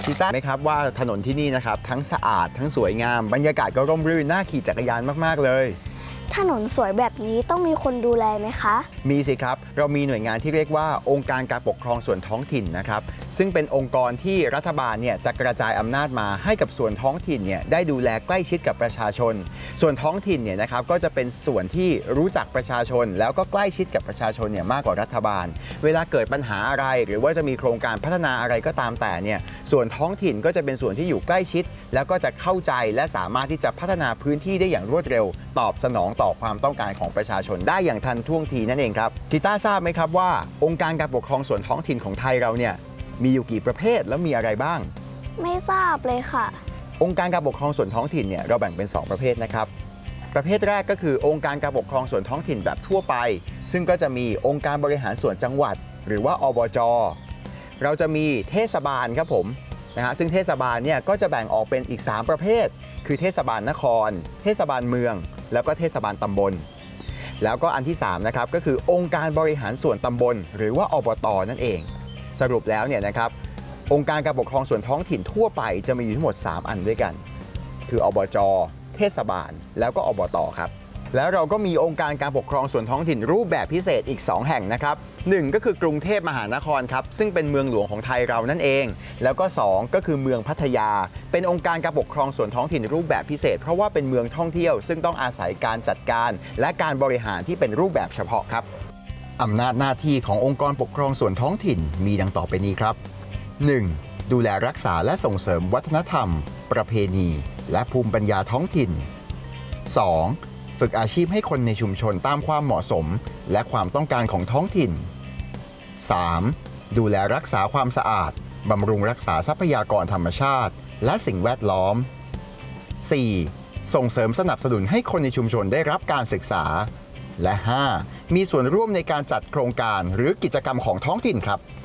ชีต้าไหมครับว่าถนนที่นี่นะครับทั้งสะอาดทั้งสวยงามบรรยากาศก็ร่มรื่นน่าขี่จักรยานมากๆเลยถนนสวยแบบนี้ต้องมีคนดูแลไหมคะมีสิครับเรามีหน่วยงานที่เรียกว่าองค์การการปกครองส่วนท้องถิ่นนะครับซึ่งเป็นองค์กรที่รัฐบาลเนี่ยจะกระจายอำนาจมาให้กับส่วนท้องถิ่นเนี่ยได้ดูแลใกล้ชิดกับประชาชนส่วนท้องถิ่นเนี่ยนะครับก็จะเป็นส่วนที่รู้จักประชาชนแล้วก็ใกล้ชิดกับประชาชนเนี่ยมากกว่ารัฐบาลเวลาเกิดปัญหาอะไรหรือว่าจะมีโครงการพัฒนาอะไรก็ตามแต่เนี่ยส่วนท้องถิ่นก็จะเป็นส่วนที่อยู่ใกล้ชิดแล้วก็จะเข้าใจและสามารถที่จะพัฒนาพื้นที่ได้อย่างรวดเร็วตอบสนองต่อความต้องการของประชาชนได้อย่างทันท่วงทีนั่นเองครับจิต้าทราบไหมครับว่าองค์การการปกครองส่วนท้องถิ่นของไทยเราเนี่ยมีอยู่กี่ประเภทแล้วมีอะไรบ้างไม่ทราบเลยค่ะองค์การการปกครองส่วนท้องถิ่นเนี่ยเราแบ่งเป็น2ประเภทนะครับประเภทแรกก็คือองค์การการปกครองส่วนท้องถิ่นแบบทั่วไปซึ่งก็จะมีองค์การบริหารส่วนจังหวัดหรือว่าอบจ.เราจะมีเทศบาลครับผมนะฮะซึ่งเทศบาลเนี่ยก็จะแบ่งออกเป็นอีก3ประเภทคือเทศบาลนครเทศบาลเมืองแล้วก็เทศบาลตำบลแล้วก็อันที่3นะครับก็คือองค์การบริหารส่วนตำบลหรือว่าอบต.นั่นเองสรุปแล้วเนี่ยนะครับองค์การการปกครองส่วนท้องถิ่นทั่วไปจะมีอยู่ทั้งหมด3อันด้วยกันคืออบจ.เทศบาลแล้วก็อบต.ครับแล้วเราก็มีองค์การการปกครองส่วนท้องถิ่นรูปแบบพิเศษอีก2แห่งนะครับ1ก็คือกรุงเทพมหานครครับซึ่งเป็นเมืองหลวงของไทยเรานั่นเองแล้วก็2ก็คือเมืองพัทยาเป็นองค์การการปกครองส่วนท้องถิ่นรูปแบบพิเศษเพราะว่าเป็นเมืองท่องเที่ยวซึ่งต้องอาศัยการจัดการและการบริหารที่เป็นรูปแบบเฉพาะครับอำนาจหน้าที่ขององค์กรปกครองส่วนท้องถิ่นมีดังต่อไปนี้ครับ 1. ดูแลรักษาและส่งเสริมวัฒนธรรมประเพณีและภูมิปัญญาท้องถิ่น 2. ฝึกอาชีพให้คนในชุมชนตามความเหมาะสมและความต้องการของท้องถิ่น 3. ดูแลรักษาความสะอาดบำรุงรักษาทรัพยากรธรรมชาติและสิ่งแวดล้อม 4. ส่งเสริมสนับสนุนให้คนในชุมชนได้รับการศึกษาและ 5. มีส่วนร่วมในการจัดโครงการหรือกิจกรรมของท้องถิ่นครับ